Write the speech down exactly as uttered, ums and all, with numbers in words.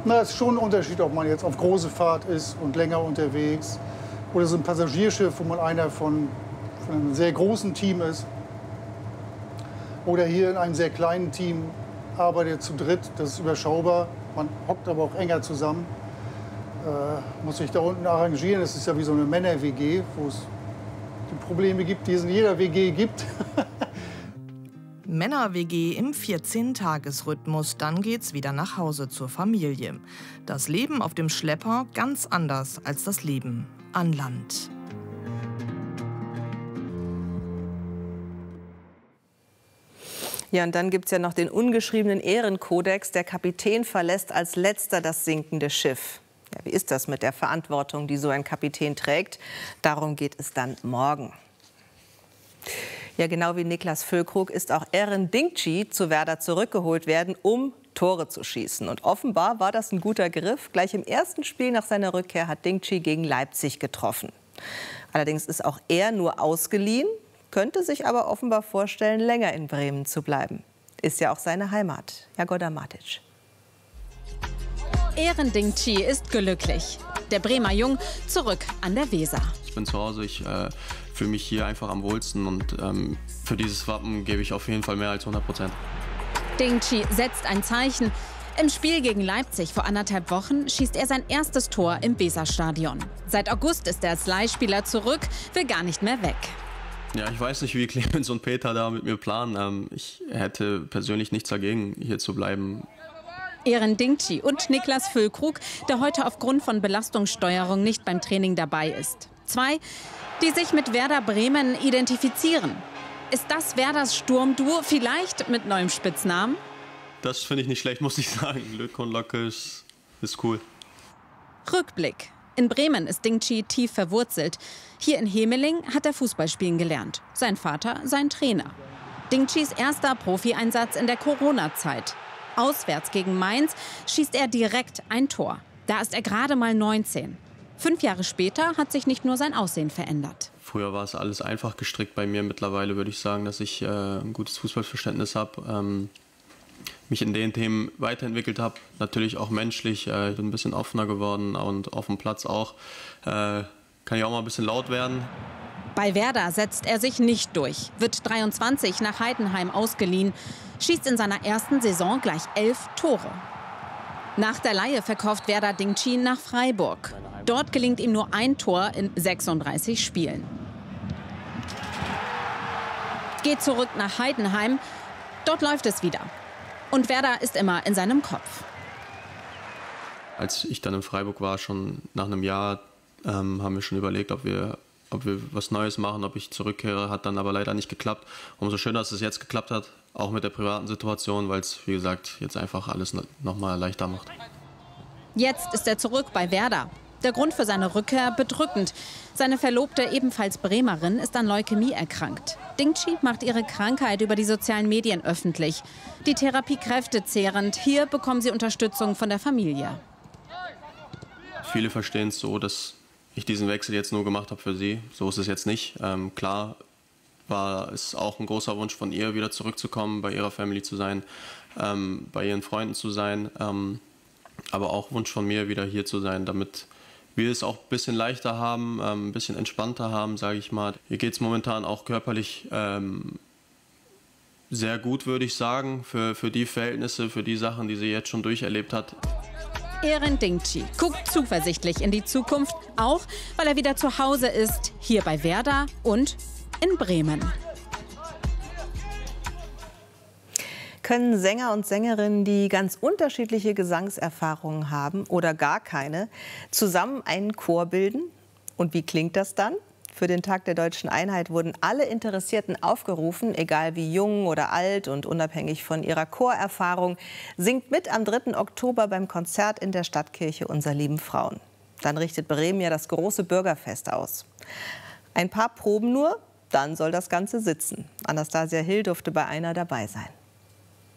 Na, es ist schon ein Unterschied, ob man jetzt auf große Fahrt ist und länger unterwegs oder so ein Passagierschiff, wo man einer von, von einem sehr großen Team ist. Oder hier in einem sehr kleinen Team arbeitet zu dritt, das ist überschaubar. Man hockt aber auch enger zusammen, äh, muss sich da unten arrangieren. Das ist ja wie so eine Männer-W G, wo es die Probleme gibt, die es in jeder W G gibt. Männer-W G im vierzehn-Tages-Rhythmus, dann geht's wieder nach Hause zur Familie. Das Leben auf dem Schlepper ganz anders als das Leben an Land. Ja, und dann gibt es ja noch den ungeschriebenen Ehrenkodex. Der Kapitän verlässt als letzter das sinkende Schiff. Ja, wie ist das mit der Verantwortung, die so ein Kapitän trägt? Darum geht es dann morgen. Ja, genau wie Niklas Füllkrug ist auch Eren Dingchi zu Werder zurückgeholt werden, um Tore zu schießen. Und offenbar war das ein guter Griff. Gleich im ersten Spiel nach seiner Rückkehr hat Dingchi gegen Leipzig getroffen. Allerdings ist auch er nur ausgeliehen, könnte sich aber offenbar vorstellen, länger in Bremen zu bleiben. Ist ja auch seine Heimat. Jagoda Matic. Eren Dingchi ist glücklich. Der Bremer Jung zurück an der Weser. Ich bin zu Hause, ich äh, fühle mich hier einfach am wohlsten und ähm, für dieses Wappen gebe ich auf jeden Fall mehr als hundert Prozent. Dingchi setzt ein Zeichen. Im Spiel gegen Leipzig vor anderthalb Wochen schießt er sein erstes Tor im Weserstadion. Seit August ist er als Leihspieler zurück, will gar nicht mehr weg. Ja, ich weiß nicht, wie Clemens und Peter da mit mir planen. Ähm, ich hätte persönlich nichts dagegen, hier zu bleiben. Eren Dingchi und Niklas Füllkrug, der heute aufgrund von Belastungssteuerung nicht beim Training dabei ist. Zwei, die sich mit Werder Bremen identifizieren. Ist das Werders Sturmduo, vielleicht mit neuem Spitznamen? Das finde ich nicht schlecht, muss ich sagen. Lück und Locke ist, ist cool. Rückblick. In Bremen ist Dingchi tief verwurzelt. Hier in Hemeling hat er Fußballspielen gelernt. Sein Vater sein Trainer. Dingchis erster Profieinsatz in der Corona-Zeit. Auswärts gegen Mainz schießt er direkt ein Tor. Da ist er gerade mal neunzehn. Fünf Jahre später hat sich nicht nur sein Aussehen verändert. Früher war es alles einfach gestrickt bei mir. Mittlerweile würde ich sagen, dass ich äh, ein gutes Fußballverständnis habe. Ähm, mich in den Themen weiterentwickelt habe. Natürlich auch menschlich. Äh, ich bin ein bisschen offener geworden und auf dem Platz auch. Äh, kann ich auch mal ein bisschen laut werden. Bei Werder setzt er sich nicht durch, wird dreiundzwanzig nach Heidenheim ausgeliehen, schießt in seiner ersten Saison gleich elf Tore. Nach der Leihe verkauft Werder Dingchi nach Freiburg. Dort gelingt ihm nur ein Tor in sechsunddreißig Spielen. Geht zurück nach Heidenheim, dort läuft es wieder. Und Werder ist immer in seinem Kopf. Als ich dann in Freiburg war, schon nach einem Jahr, ähm, haben wir schon überlegt, ob wir ob wir was Neues machen, ob ich zurückkehre, hat dann aber leider nicht geklappt. Umso schöner, dass es jetzt geklappt hat, auch mit der privaten Situation, weil es, wie gesagt, jetzt einfach alles noch mal leichter macht. Jetzt ist er zurück bei Werder. Der Grund für seine Rückkehr bedrückend. Seine Verlobte, ebenfalls Bremerin, ist an Leukämie erkrankt. Dingchi macht ihre Krankheit über die sozialen Medien öffentlich. Die Therapie kräftezehrend. Hier bekommen sie Unterstützung von der Familie. Viele verstehen es so, dass ich diesen Wechsel jetzt nur gemacht habe für sie. So ist es jetzt nicht. Ähm, klar war es auch ein großer Wunsch von ihr, wieder zurückzukommen, bei ihrer Family zu sein, ähm, bei ihren Freunden zu sein. Ähm, aber auch Wunsch von mir, wieder hier zu sein, damit wir es auch ein bisschen leichter haben, ähm, ein bisschen entspannter haben, sage ich mal. Ihr geht es momentan auch körperlich ähm, sehr gut, würde ich sagen, für, für die Verhältnisse, für die Sachen, die sie jetzt schon durcherlebt hat. Eren Dingchi guckt zuversichtlich in die Zukunft, auch weil er wieder zu Hause ist, hier bei Werder und in Bremen. Können Sänger und Sängerinnen, die ganz unterschiedliche Gesangserfahrungen haben oder gar keine, zusammen einen Chor bilden? Und wie klingt das dann? Für den Tag der Deutschen Einheit wurden alle Interessierten aufgerufen, egal wie jung oder alt und unabhängig von ihrer Chorerfahrung. Singt mit am dritten Oktober beim Konzert in der Stadtkirche Unser lieben Frauen. Dann richtet Bremen ja das große Bürgerfest aus. Ein paar Proben nur, dann soll das Ganze sitzen. Anastasia Hill durfte bei einer dabei sein.